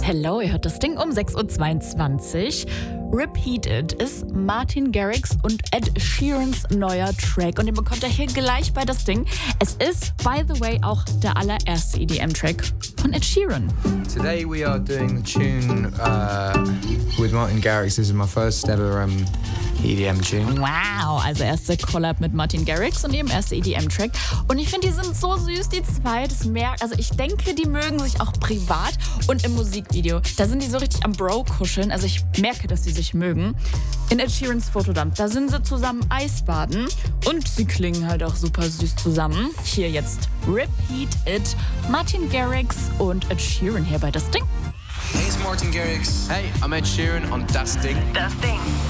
Hello, ihr hört das Ding um 6.22 Uhr. Repeat It ist Martin Garrix und Ed Sheerans neuer Track und den bekommt ihr hier gleich bei das Ding. Es ist, by the way, auch der allererste EDM-Track von Ed Sheeran. Today we are doing the tune with Martin Garrix. This is my first ever EDM tune. Wow, also erste Collab mit Martin Garrix und eben erste EDM-Track. Und ich finde, die sind so süß, die zwei. Das also ich denke, die mögen sich auch privat und im Musikvideo. Da sind die so richtig am Bro-Kuscheln. Also ich merke, dass sie sich mögen. In Ed Sheerans Fotodump, da sind sie zusammen Eisbaden und sie klingen halt auch super süß zusammen. Hier jetzt Repeat It, Martin Garrix und Ed Sheeran hier bei das Ding. Hey, it's Martin Garrix. Hey, I'm Ed Sheeran on Das Ding. Das Ding.